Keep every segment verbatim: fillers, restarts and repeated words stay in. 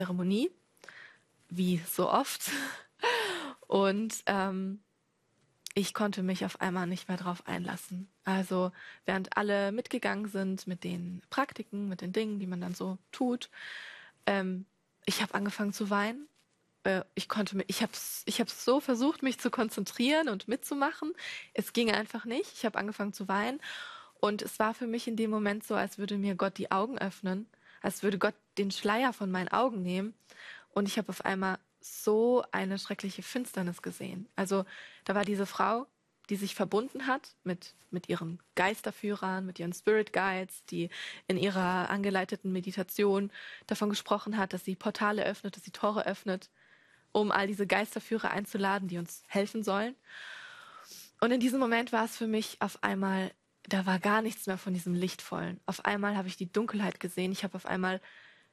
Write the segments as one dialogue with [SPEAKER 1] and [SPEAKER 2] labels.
[SPEAKER 1] Zeremonie, wie so oft. Und ähm, ich konnte mich auf einmal nicht mehr drauf einlassen. Also während alle mitgegangen sind mit den Praktiken, mit den Dingen, die man dann so tut, ähm, ich habe angefangen zu weinen. Äh, ich konnte mich, ich habe ich habe so versucht, mich zu konzentrieren und mitzumachen. Es ging einfach nicht. Ich habe angefangen zu weinen. Und es war für mich in dem Moment so, als würde mir Gott die Augen öffnen, als würde Gott den Schleier von meinen Augen nehmen. Und ich habe auf einmal so eine schreckliche Finsternis gesehen. Also da war diese Frau, die sich verbunden hat mit, mit ihren Geisterführern, mit ihren Spirit Guides, die in ihrer angeleiteten Meditation davon gesprochen hat, dass sie Portale öffnet, dass sie Tore öffnet, um all diese Geisterführer einzuladen, die uns helfen sollen. Und in diesem Moment war es für mich auf einmal, da war gar nichts mehr von diesem Lichtvollen. Auf einmal habe ich die Dunkelheit gesehen. Ich habe auf einmal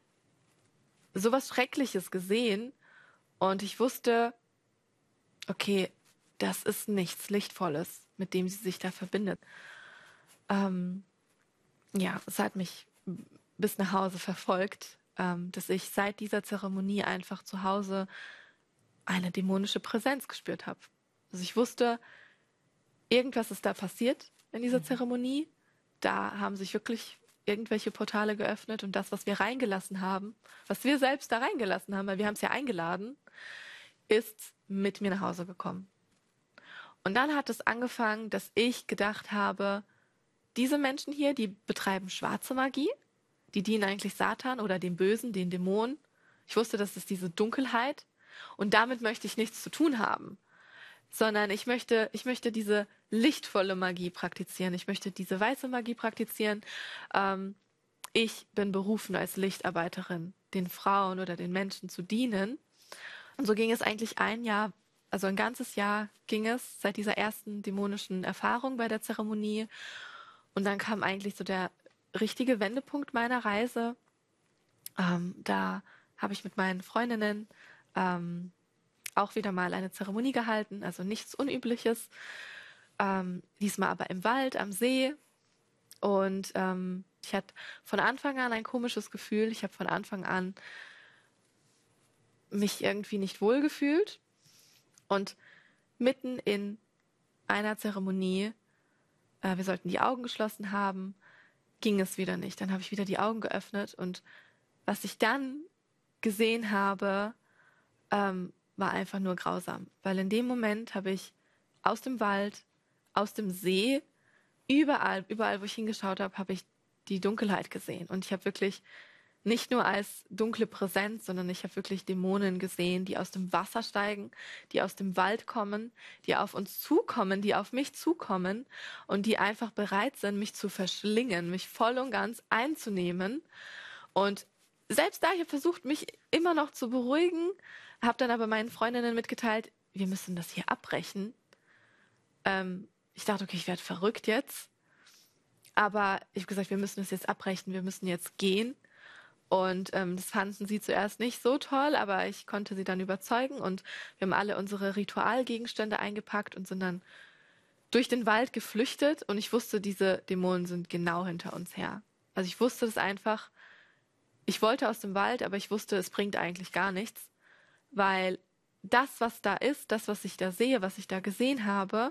[SPEAKER 1] sowas Schreckliches gesehen und ich wusste, okay, das ist nichts Lichtvolles, mit dem sie sich da verbindet. Ähm, ja, es hat mich bis nach Hause verfolgt, ähm, dass ich seit dieser Zeremonie einfach zu Hause eine dämonische Präsenz gespürt habe. Also ich wusste, irgendwas ist da passiert in dieser Zeremonie. Da haben sich wirklich irgendwelche Portale geöffnet und das, was wir reingelassen haben, was wir selbst da reingelassen haben, weil wir haben es ja eingeladen, ist mit mir nach Hause gekommen. Und dann hat es angefangen, dass ich gedacht habe, diese Menschen hier, die betreiben schwarze Magie, die dienen eigentlich Satan oder dem Bösen, den Dämonen. Ich wusste, das ist diese Dunkelheit und damit möchte ich nichts zu tun haben, sondern ich möchte, ich möchte diese lichtvolle Magie praktizieren. Ich möchte diese weiße Magie praktizieren. Ähm, ich bin berufen als Lichtarbeiterin, den Frauen oder den Menschen zu dienen. Und so ging es eigentlich ein Jahr, also ein ganzes Jahr ging es seit dieser ersten dämonischen Erfahrung bei der Zeremonie. Und dann kam eigentlich so der richtige Wendepunkt meiner Reise. Ähm, da habe ich mit meinen Freundinnen ähm, auch wieder mal eine Zeremonie gehalten, also nichts Unübliches. Ähm, diesmal aber im Wald, am See. Und ähm, ich hatte von Anfang an ein komisches Gefühl. Ich habe von Anfang an mich irgendwie nicht wohl gefühlt. Und mitten in einer Zeremonie, äh, wir sollten die Augen geschlossen haben, ging es wieder nicht. Dann habe ich wieder die Augen geöffnet und was ich dann gesehen habe, ähm, war einfach nur grausam. Weil in dem Moment habe ich aus dem Wald, aus dem See, überall, überall, wo ich hingeschaut habe, habe ich die Dunkelheit gesehen. Und ich habe wirklich nicht nur als dunkle Präsenz, sondern ich habe wirklich Dämonen gesehen, die aus dem Wasser steigen, die aus dem Wald kommen, die auf uns zukommen, die auf mich zukommen und die einfach bereit sind, mich zu verschlingen, mich voll und ganz einzunehmen. Und selbst da, ich habe versucht, mich immer noch zu beruhigen, habe dann aber meinen Freundinnen mitgeteilt, wir müssen das hier abbrechen. Ähm, ich dachte, okay, ich werde verrückt jetzt. Aber ich habe gesagt, wir müssen es jetzt abbrechen, wir müssen jetzt gehen. Und ähm, das fanden sie zuerst nicht so toll, aber ich konnte sie dann überzeugen und wir haben alle unsere Ritualgegenstände eingepackt und sind dann durch den Wald geflüchtet und ich wusste, diese Dämonen sind genau hinter uns her. Also ich wusste es einfach, ich wollte aus dem Wald, aber ich wusste, es bringt eigentlich gar nichts, weil das, was da ist, das, was ich da sehe, was ich da gesehen habe,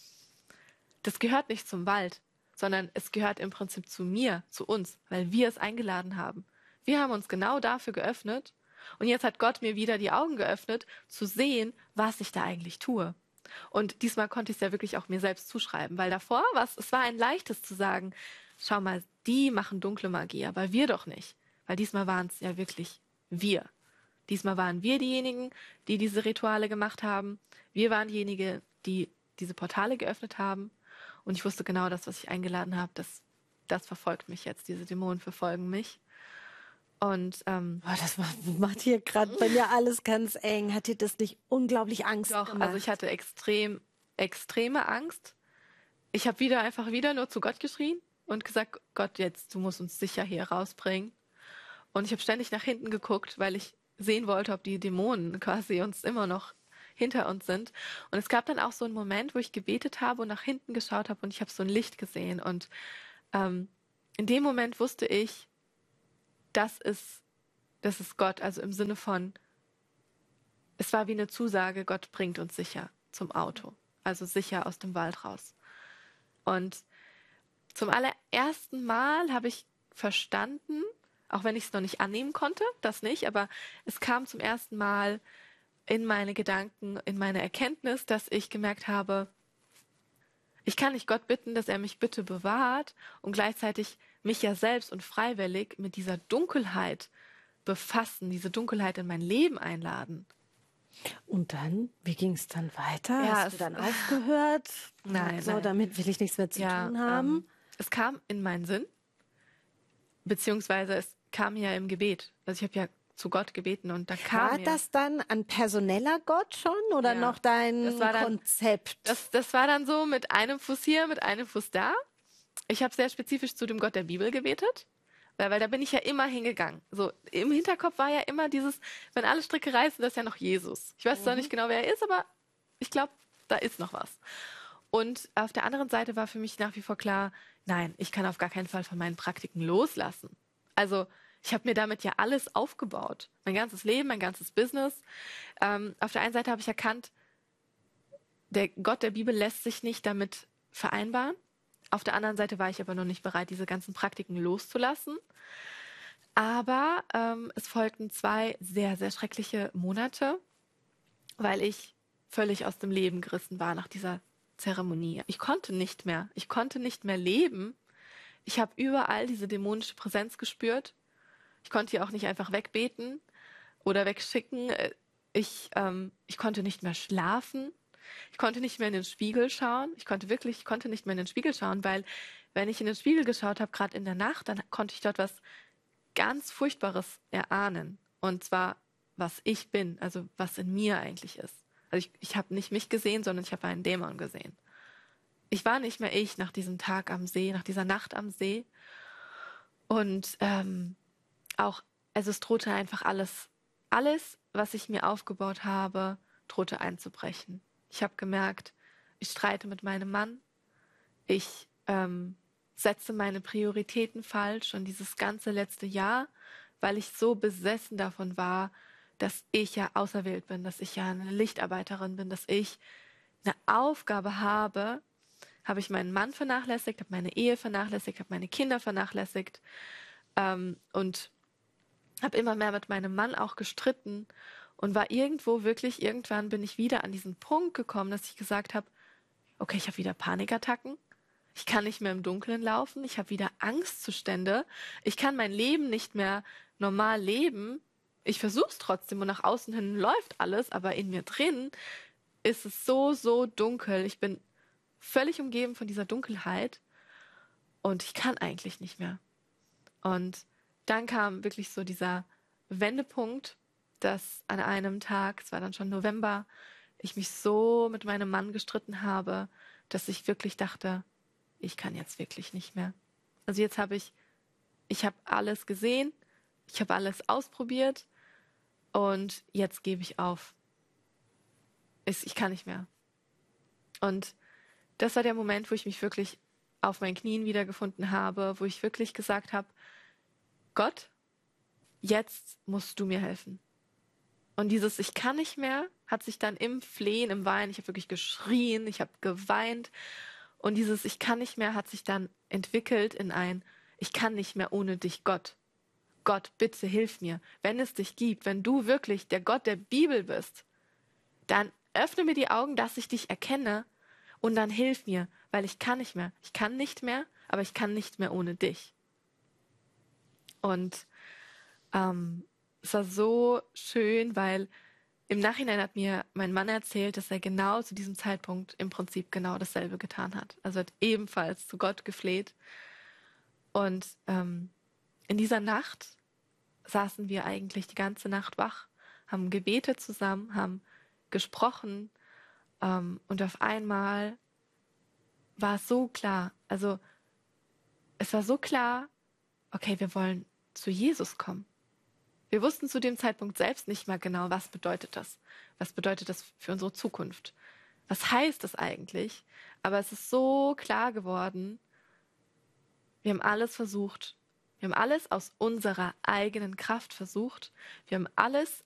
[SPEAKER 1] das gehört nicht zum Wald, sondern es gehört im Prinzip zu mir, zu uns, weil wir es eingeladen haben. Wir haben uns genau dafür geöffnet und jetzt hat Gott mir wieder die Augen geöffnet, zu sehen, was ich da eigentlich tue. Und diesmal konnte ich es ja wirklich auch mir selbst zuschreiben, weil davor war es, es war ein leichtes zu sagen, schau mal, die machen dunkle Magie, aber wir doch nicht. Weil diesmal waren es ja wirklich wir. Diesmal waren wir diejenigen, die diese Rituale gemacht haben. Wir waren diejenigen, die diese Portale geöffnet haben. Und ich wusste genau, das, was ich eingeladen habe, das, das verfolgt mich jetzt. Diese Dämonen verfolgen mich. Und ähm,
[SPEAKER 2] Oh, das macht, macht hier gerade bei mir alles ganz eng. Hat dir das nicht unglaublich Angst
[SPEAKER 1] doch,
[SPEAKER 2] gemacht?
[SPEAKER 1] also ich hatte extrem, extreme Angst. Ich habe wieder einfach wieder nur zu Gott geschrien und gesagt, Gott, jetzt, du musst uns sicher hier rausbringen. Und ich habe ständig nach hinten geguckt, weil ich sehen wollte, ob die Dämonen quasi uns immer noch hinter uns sind. Und es gab dann auch so einen Moment, wo ich gebetet habe und nach hinten geschaut habe und ich habe so ein Licht gesehen. Und ähm, in dem Moment wusste ich, das ist das ist Gott, also im Sinne von, es war wie eine Zusage, Gott bringt uns sicher zum Auto, also sicher aus dem Wald raus. Und zum allerersten Mal habe ich verstanden, auch wenn ich es noch nicht annehmen konnte, das nicht, aber es kam zum ersten Mal in meine Gedanken, in meine Erkenntnis, dass ich gemerkt habe, ich kann nicht Gott bitten, dass er mich bitte bewahrt und gleichzeitig mich ja selbst und freiwillig mit dieser Dunkelheit befassen, diese Dunkelheit in mein Leben einladen.
[SPEAKER 2] Und dann, wie ging es dann weiter?
[SPEAKER 1] Ja,
[SPEAKER 2] Hast
[SPEAKER 1] es,
[SPEAKER 2] du dann aufgehört?
[SPEAKER 1] nein,
[SPEAKER 2] So,
[SPEAKER 1] nein.
[SPEAKER 2] damit will ich nichts mehr zu
[SPEAKER 1] Ja,
[SPEAKER 2] tun haben.
[SPEAKER 1] ähm, es kam in meinen Sinn, beziehungsweise es kam ja im Gebet. Also ich habe ja zu Gott gebeten und da kam
[SPEAKER 2] War
[SPEAKER 1] mir,
[SPEAKER 2] das dann ein personeller Gott schon oder
[SPEAKER 1] ja,
[SPEAKER 2] noch dein
[SPEAKER 1] das war dann,
[SPEAKER 2] Konzept?
[SPEAKER 1] das, das war dann so mit einem Fuß hier, mit einem Fuß da. Ich habe sehr spezifisch zu dem Gott der Bibel gebetet, weil, weil da bin ich ja immer hingegangen. So im Hinterkopf war ja immer dieses, wenn alle Stricke reißen, das ist ja noch Jesus. Ich weiß zwar nicht genau, wer er ist, aber ich glaube, da ist noch was. Und auf der anderen Seite war für mich nach wie vor klar, nein, ich kann auf gar keinen Fall von meinen Praktiken loslassen. Also ich habe mir damit ja alles aufgebaut. Mein ganzes Leben, mein ganzes Business. Ähm, auf der einen Seite habe ich erkannt, der Gott der Bibel lässt sich nicht damit vereinbaren. Auf der anderen Seite war ich aber noch nicht bereit, diese ganzen Praktiken loszulassen. Aber ähm, es folgten zwei sehr, sehr schreckliche Monate, weil ich völlig aus dem Leben gerissen war nach dieser Zeremonie. Ich konnte nicht mehr. Ich konnte nicht mehr leben. Ich habe überall diese dämonische Präsenz gespürt. Ich konnte die auch nicht einfach wegbeten oder wegschicken. Ich, ähm, ich konnte nicht mehr schlafen. Ich konnte nicht mehr in den Spiegel schauen. Ich konnte wirklich, ich konnte nicht mehr in den Spiegel schauen, weil wenn ich in den Spiegel geschaut habe, gerade in der Nacht, dann konnte ich dort was ganz Furchtbares erahnen. Und zwar, was ich bin, also was in mir eigentlich ist. Also ich, ich habe nicht mich gesehen, sondern ich habe einen Dämon gesehen. Ich war nicht mehr ich nach diesem Tag am See, nach dieser Nacht am See. Und ähm, auch, also es drohte einfach alles, alles, was ich mir aufgebaut habe, drohte einzubrechen. Ich habe gemerkt, ich streite mit meinem Mann, ich ähm, setze meine Prioritäten falsch und dieses ganze letzte Jahr, weil ich so besessen davon war, dass ich ja auserwählt bin, dass ich ja eine Lichtarbeiterin bin, dass ich eine Aufgabe habe, habe ich meinen Mann vernachlässigt, habe meine Ehe vernachlässigt, habe meine Kinder vernachlässigt ähm, und habe immer mehr mit meinem Mann auch gestritten und war irgendwo wirklich, irgendwann bin ich wieder an diesen Punkt gekommen, dass ich gesagt habe, okay, ich habe wieder Panikattacken, ich kann nicht mehr im Dunkeln laufen, ich habe wieder Angstzustände, ich kann mein Leben nicht mehr normal leben, ich versuche es trotzdem und nach außen hin läuft alles, aber in mir drin ist es so, so dunkel, ich bin völlig umgeben von dieser Dunkelheit und ich kann eigentlich nicht mehr. Und dann kam wirklich so dieser Wendepunkt, dass an einem Tag, es war dann schon November, ich mich so mit meinem Mann gestritten habe, dass ich wirklich dachte, ich kann jetzt wirklich nicht mehr. Also jetzt habe ich, ich habe alles gesehen, ich habe alles ausprobiert und jetzt gebe ich auf. Ich, ich kann nicht mehr. Und das war der Moment, wo ich mich wirklich auf meinen Knien wiedergefunden habe, wo ich wirklich gesagt habe, Gott, jetzt musst du mir helfen. Und dieses Ich kann nicht mehr hat sich dann im Flehen, im Weinen, ich habe wirklich geschrien, ich habe geweint. Und dieses Ich kann nicht mehr hat sich dann entwickelt in ein Ich kann nicht mehr ohne dich, Gott. Gott, bitte hilf mir. Wenn es dich gibt, wenn du wirklich der Gott der Bibel bist, dann öffne mir die Augen, dass ich dich erkenne und dann hilf mir, weil ich kann nicht mehr. Ich kann nicht mehr, aber ich kann nicht mehr ohne dich. Und ähm, es war so schön, weil im Nachhinein hat mir mein Mann erzählt, dass er genau zu diesem Zeitpunkt im Prinzip genau dasselbe getan hat. Also hat ebenfalls zu Gott gefleht. Und ähm, in dieser Nacht saßen wir eigentlich die ganze Nacht wach, haben gebetet zusammen, haben gesprochen ähm, und auf einmal war es so klar, also es war so klar, okay, wir wollen zu Jesus kommen. Wir wussten zu dem Zeitpunkt selbst nicht mal genau, was bedeutet das? Was bedeutet das für unsere Zukunft? Was heißt das eigentlich? Aber es ist so klar geworden, wir haben alles versucht Wir haben alles aus unserer eigenen Kraft versucht. Wir haben alles